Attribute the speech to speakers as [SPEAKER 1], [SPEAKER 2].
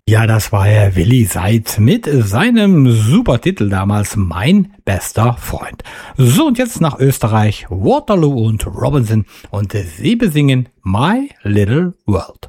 [SPEAKER 1] Ja, das war Herr Willi Seitz mit seinem super Titel damals, Mein bester Freund. So, und jetzt nach Österreich, Waterloo und Robinson, und sie besingen My Little World.